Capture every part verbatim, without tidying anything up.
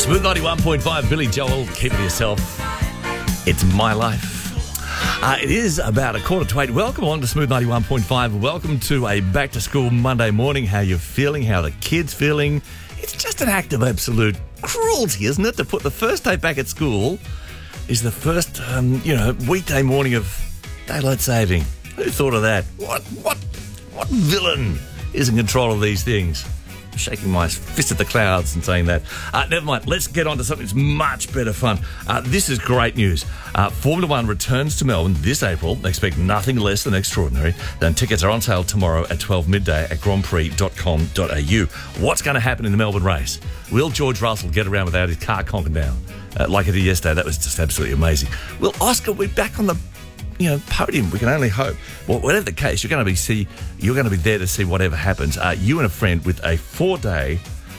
Smooth ninety-one point five, Billy Joel, keep it to yourself. It's my life. Uh, it is about a quarter to eight. Welcome along to Smooth ninety-one point five. Welcome to a back-to-school Monday morning. How you feeling? How are the kids feeling? It's just an act of absolute cruelty, isn't it? To put the first day back at school is the first, um, you know, weekday morning of daylight saving. Who thought of that? What, what, what villain is in control of these things? Shaking my fist at the clouds and saying that. Uh, never mind. Let's get on to something that's much better fun. Uh, this is great news. Uh, Formula One returns to Melbourne this April. Expect nothing less than extraordinary. Then tickets are on sale tomorrow at twelve midday at grand prix dot com dot a u. What's going to happen in the Melbourne race? Will George Russell get around without his car conking down uh, like he did yesterday? That was just absolutely amazing. Will Oscar be back on the you know, podium? We can only hope. Well, whatever the case, you're going to be see. You're going to be there to see whatever happens. Uh, you and a friend with a four-day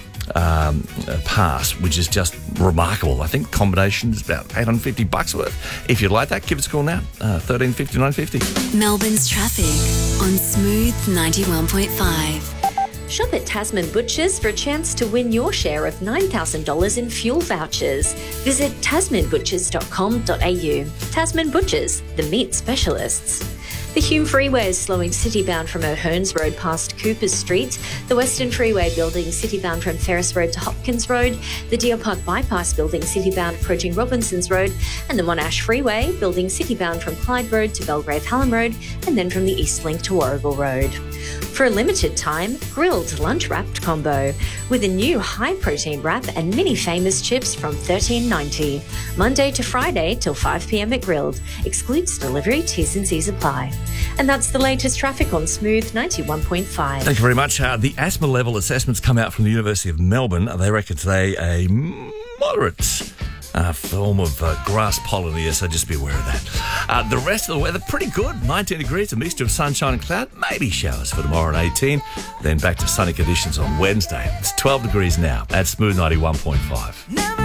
um, uh, pass, which is just remarkable. I think combination is about eight hundred fifty bucks worth. If you'd like that, give us a call now. Uh, thirteen fifty nine fifty. Melbourne's traffic on Smooth ninety-one point five. Shop at Tasman Butchers for a chance to win your share of nine thousand dollars in fuel vouchers. Visit tasman butchers dot com dot a u. Tasman Butchers, the meat specialists. The Hume Freeway is slowing citybound from O'Hearns Road past Coopers Street, the Western Freeway building citybound from Ferris Road to Hopkins Road, the Deer Park Bypass building citybound approaching Robinsons Road, and the Monash Freeway building citybound from Clyde Road to Belgrave Hallam Road, and then from the East Link to Warrigal Road. For a limited time, grilled lunch wrapped combo with a new high protein wrap and mini famous chips from thirteen ninety. Monday to Friday till five p m at Grilled. Excludes delivery, T's and C's apply. And that's the latest traffic on Smooth ninety-one point five. Thank you very much. Uh, the asthma level assessments come out from the University of Melbourne. They reckon today a moderate uh, form of uh, grass pollen here, so just be aware of that. Uh, the rest of the weather, pretty good. nineteen degrees, a mixture of sunshine and cloud. Maybe showers for tomorrow at eighteen. Then back to sunny conditions on Wednesday. It's twelve degrees now at Smooth ninety-one point five.